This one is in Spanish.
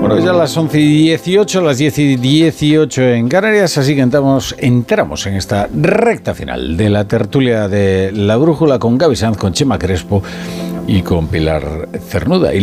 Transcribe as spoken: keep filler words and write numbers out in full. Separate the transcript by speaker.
Speaker 1: Bueno, ya las once y dieciocho, las diez y dieciocho en Canarias, así que entramos, entramos en esta recta final de la tertulia de La Brújula con Gaby Sanz, con Chema Crespo y con Pilar Cernuda. Y